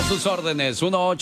sus órdenes,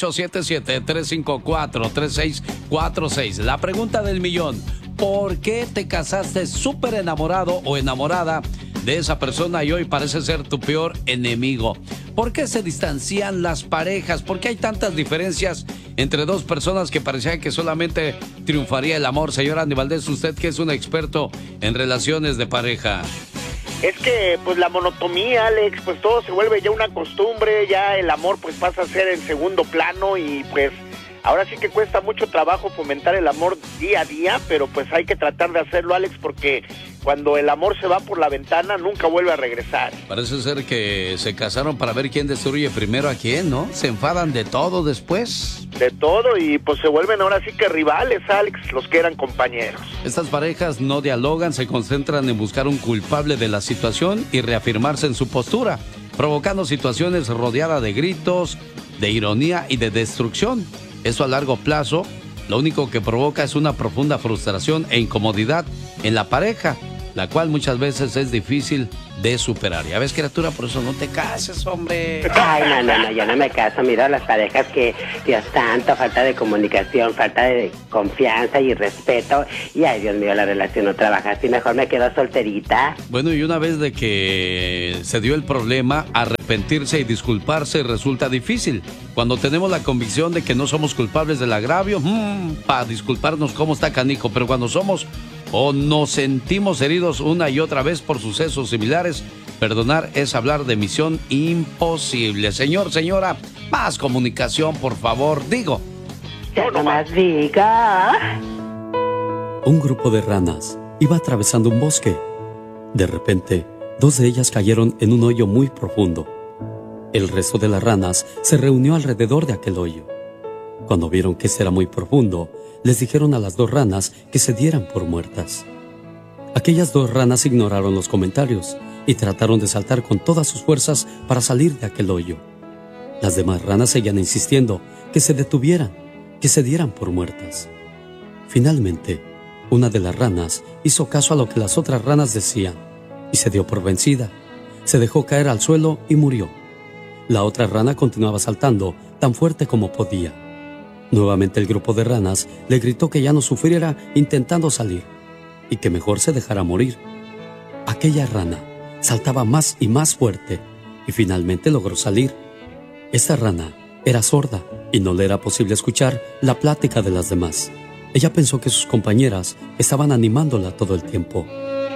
1877-354-3646. La pregunta del millón: ¿por qué te casaste súper enamorado o enamorada de esa persona y hoy parece ser tu peor enemigo? ¿Por qué se distancian las parejas? ¿Por qué hay tantas diferencias entre dos personas que parecían que solamente triunfaría el amor? Señor Andy Valdés, usted que es un experto en relaciones de pareja. Es que, pues, la monotonía, Alex, pues todo se vuelve ya una costumbre, ya el amor, pues, pasa a ser en segundo plano y, pues, ahora sí que cuesta mucho trabajo fomentar el amor día a día, pero, pues, hay que tratar de hacerlo, Alex, porque cuando el amor se va por la ventana, nunca vuelve a regresar. Parece ser que se casaron para ver quién destruye primero a quién, ¿no? Se enfadan de todo después. De todo, y pues se vuelven ahora sí que rivales, Alex, los que eran compañeros. Estas parejas no dialogan, se concentran en buscar un culpable de la situación y reafirmarse en su postura, provocando situaciones rodeadas de gritos, de ironía y de destrucción. Eso a largo plazo, lo único que provoca es una profunda frustración e incomodidad en la pareja, la cual muchas veces es difícil de superar. Ya ves, criatura, por eso no te cases, hombre. Ay, no, yo no me caso. Mira las parejas que, Dios santo, falta de comunicación, falta de confianza y respeto. Y ay, Dios mío, la relación no trabaja así, mejor me quedo solterita. Bueno, y una vez de que se dio el problema, arrepentirse y disculparse resulta difícil. Cuando tenemos la convicción de que no somos culpables del agravio, para disculparnos cómo está canijo, pero cuando somos o nos sentimos heridos una y otra vez por sucesos similares, perdonar es hablar de misión imposible. Señor, señora, más comunicación, por favor, digo. Ya nomás diga. Un grupo de ranas iba atravesando un bosque. De repente, dos de ellas cayeron en un hoyo muy profundo. El resto de las ranas se reunió alrededor de aquel hoyo. Cuando vieron que ese era muy profundo, les dijeron a las dos ranas que se dieran por muertas. Aquellas dos ranas ignoraron los comentarios y trataron de saltar con todas sus fuerzas para salir de aquel hoyo. Las demás ranas seguían insistiendo que se detuvieran, que se dieran por muertas. Finalmente, una de las ranas hizo caso a lo que las otras ranas decían y se dio por vencida. Se dejó caer al suelo y murió. La otra rana continuaba saltando tan fuerte como podía. Nuevamente el grupo de ranas le gritó que ya no sufriera intentando salir y que mejor se dejara morir. Aquella rana saltaba más y más fuerte y finalmente logró salir. Esta rana era sorda y no le era posible escuchar la plática de las demás. Ella pensó que sus compañeras estaban animándola todo el tiempo.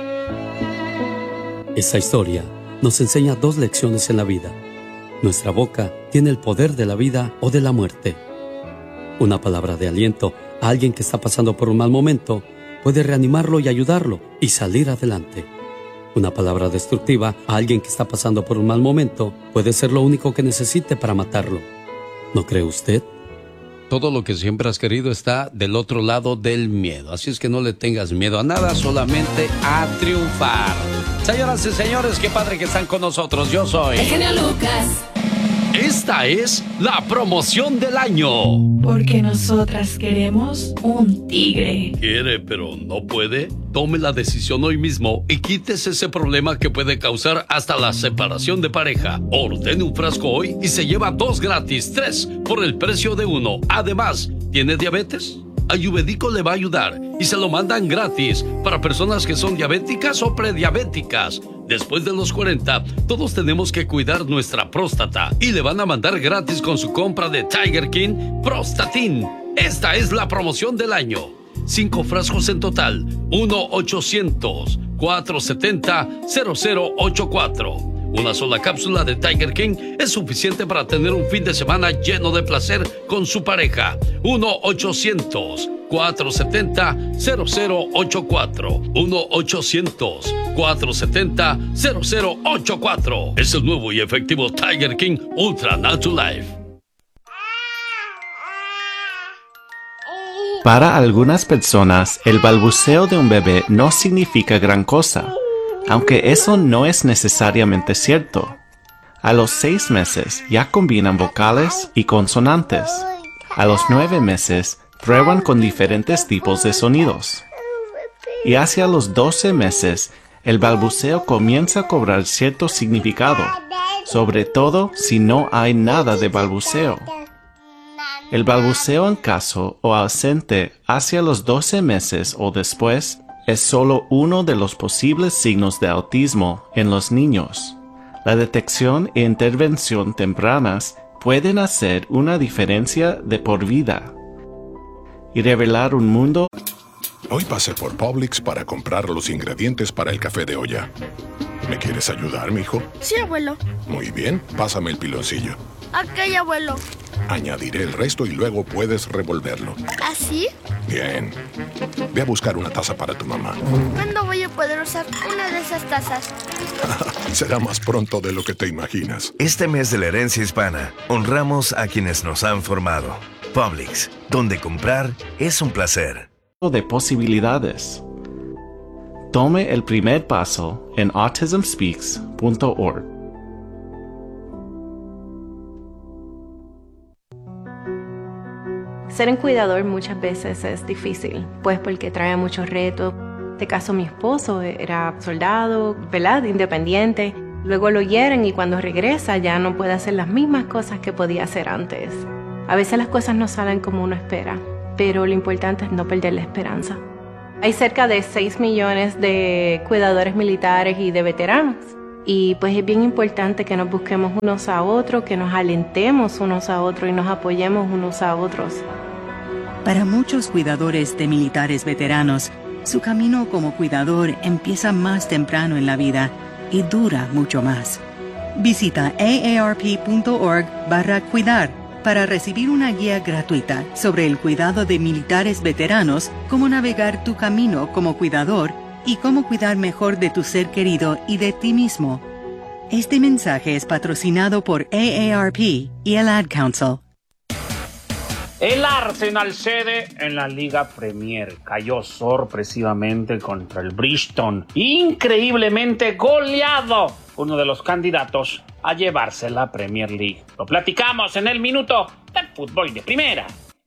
Esta historia nos enseña dos lecciones en la vida. Nuestra boca tiene el poder de la vida o de la muerte. Una palabra de aliento a alguien que está pasando por un mal momento puede reanimarlo y ayudarlo y salir adelante. Una palabra destructiva a alguien que está pasando por un mal momento puede ser lo único que necesite para matarlo. ¿No cree usted? Todo lo que siempre has querido está del otro lado del miedo. Así es que no le tengas miedo a nada, solamente a triunfar. Señoras y señores, qué padre que están con nosotros. Yo soy el genio Lucas. Esta es la promoción del año. Porque nosotras queremos un tigre. ¿Quiere pero no puede? Tome la decisión hoy mismo y quítese ese problema que puede causar hasta la separación de pareja. Ordene un frasco hoy y se lleva 2 gratis, 3 por el precio de 1. Además, ¿tiene diabetes? Ayurvédico le va a ayudar y se lo mandan gratis para personas que son diabéticas o prediabéticas. Después de los 40, todos tenemos que cuidar nuestra próstata y le van a mandar gratis con su compra de Tiger King Prostatin. Esta es la promoción del año. 5 frascos en total. 1-800-470-0084. Una sola cápsula de Tiger King es suficiente para tener un fin de semana lleno de placer con su pareja. 1-800-470-0084. 1-800-470-0084. Es el nuevo y efectivo Tiger King Ultra Natural Life. Para algunas personas, el balbuceo de un bebé no significa gran cosa, aunque eso no es necesariamente cierto. A los 6 meses ya combinan vocales y consonantes. A los 9 meses prueban con diferentes tipos de sonidos. Y hacia los 12 meses, el balbuceo comienza a cobrar cierto significado. sobre todo si no hay nada de balbuceo. El balbuceo en caso o ausente hacia los 12 meses o después es solo uno de los posibles signos de autismo en los niños. La detección e intervención tempranas pueden hacer una diferencia de por vida y revelar un mundo. Hoy pasé por Publix para comprar los ingredientes para el café de olla. ¿Me quieres ayudar, mijo? Sí, abuelo. Muy bien, pásame el piloncillo. Ok, abuelo. Añadiré el resto y luego puedes revolverlo. ¿Así? Bien. Ve a buscar una taza para tu mamá. ¿Cuándo voy a poder usar una de esas tazas? Será más pronto de lo que te imaginas. Este mes de la herencia hispana, honramos a quienes nos han formado. Publix, donde comprar es un placer. De posibilidades. Tome el primer paso en autismspeaks.org. Ser un cuidador muchas veces es difícil, pues porque trae muchos retos. En este caso, mi esposo era soldado, ¿verdad? Independiente. Luego lo hieren y cuando regresa ya no puede hacer las mismas cosas que podía hacer antes. A veces las cosas no salen como uno espera, pero lo importante es no perder la esperanza. Hay cerca de 6 millones de cuidadores militares y de veteranos. Y pues es bien importante que nos busquemos unos a otros, que nos alentemos unos a otros y nos apoyemos unos a otros. Para muchos cuidadores de militares veteranos, su camino como cuidador empieza más temprano en la vida y dura mucho más. Visita aarp.org/cuidar para recibir una guía gratuita sobre el cuidado de militares veteranos, cómo navegar tu camino como cuidador y cómo cuidar mejor de tu ser querido y de ti mismo. Este mensaje es patrocinado por AARP y el Ad Council. El Arsenal cede en la Liga Premier. Cayó sorpresivamente contra el Bristol. Increíblemente goleado. Uno de los candidatos a llevarse la Premier League. Lo platicamos en el minuto del fútbol de primera.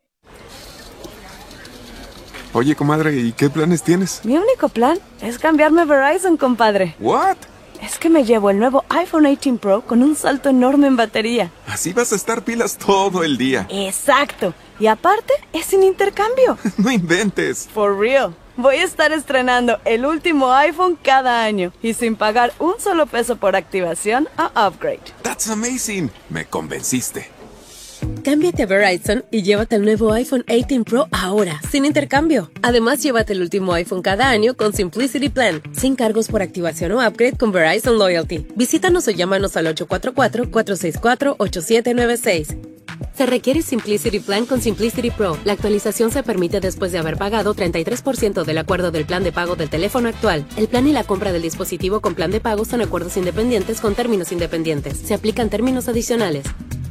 Oye, comadre, ¿y qué planes tienes? Mi único plan es cambiarme a Verizon, compadre. ¿What? Es que me llevo el nuevo iPhone 18 Pro con un salto enorme en batería. Así vas a estar pilas todo el día. Exacto. Y aparte, es sin intercambio. No inventes. For real. Voy a estar estrenando el último iPhone cada año y sin pagar un solo peso por activación o upgrade. That's amazing. Me convenciste. Cámbiate a Verizon y llévate el nuevo iPhone 18 Pro ahora, sin intercambio. Además, llévate el último iPhone cada año con Simplicity Plan, sin cargos por activación o upgrade con Verizon Loyalty. Visítanos o llámanos al 844-464-8796. Se requiere Simplicity Plan con Simplicity Pro. La actualización se permite después de haber pagado 33% del acuerdo del plan de pago del teléfono actual. El plan y la compra del dispositivo con plan de pago son acuerdos independientes con términos independientes. Se aplican términos adicionales.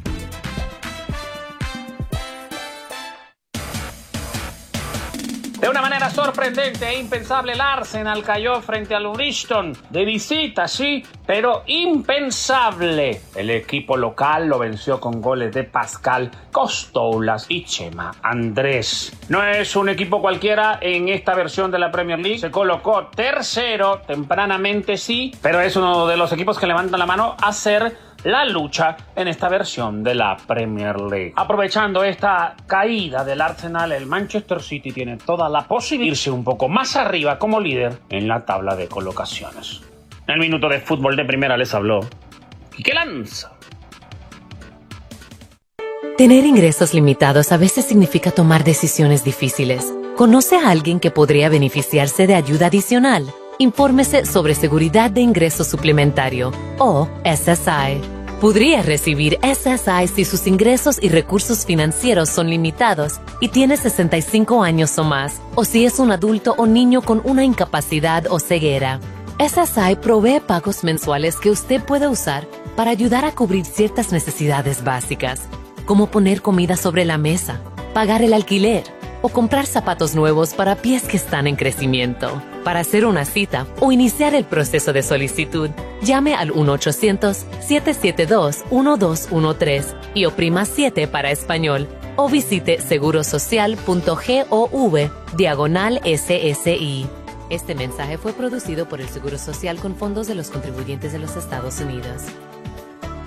De una manera sorprendente e impensable, el Arsenal cayó frente al Bristol. De visita, sí, pero impensable. El equipo local lo venció con goles de Pascal Costoulas y Chema Andrés. No es un equipo cualquiera en esta versión de la Premier League. Se colocó tercero tempranamente, sí, pero es uno de los equipos que levantan la mano a ser la lucha en esta versión de la Premier League. Aprovechando esta caída del Arsenal, el Manchester City tiene toda la posibilidad de irse un poco más arriba como líder en la tabla de colocaciones. En el minuto de fútbol de primera les habló Quique Lanza. Tener ingresos limitados a veces significa tomar decisiones difíciles. ¿Conoce a alguien que podría beneficiarse de ayuda adicional? Infórmese sobre seguridad de ingreso suplementario o SSI. Podría recibir SSI si sus ingresos y recursos financieros son limitados y tiene 65 años o más, o si es un adulto o niño con una incapacidad o ceguera. SSI provee pagos mensuales que usted puede usar para ayudar a cubrir ciertas necesidades básicas, como poner comida sobre la mesa, pagar el alquiler o comprar zapatos nuevos para pies que están en crecimiento. Para hacer una cita o iniciar el proceso de solicitud, llame al 1-800-772-1213 y oprima 7 para español o visite segurosocial.gov/SSI. Este mensaje fue producido por el Seguro Social con fondos de los contribuyentes de los Estados Unidos.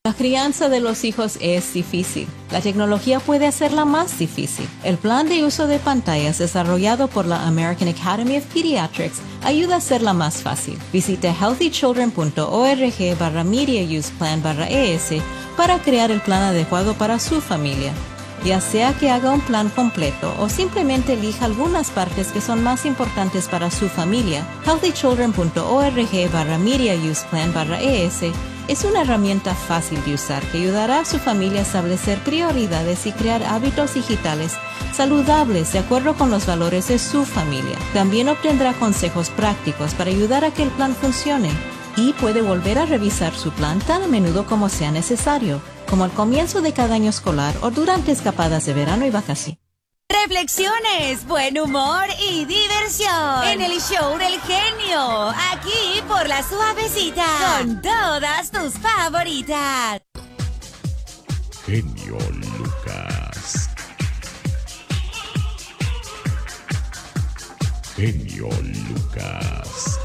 La crianza de los hijos es difícil. La tecnología puede hacerla más difícil. El plan de uso de pantallas desarrollado por la American Academy of Pediatrics ayuda a hacerla más fácil. Visite healthychildren.org/media use plan/ES para crear el plan adecuado para su familia. Ya sea que haga un plan completo o simplemente elija algunas partes que son más importantes para su familia, healthychildren.org/media use plan/ES es una herramienta fácil de usar que ayudará a su familia a establecer prioridades y crear hábitos digitales saludables de acuerdo con los valores de su familia. También obtendrá consejos prácticos para ayudar a que el plan funcione y puede volver a revisar su plan tan a menudo como sea necesario, como al comienzo de cada año escolar o durante escapadas de verano y vacaciones. Reflexiones, buen humor y diversión en el show del genio, aquí por La Suavecita, con todas tus favoritas. Genio Lucas. Genio Lucas.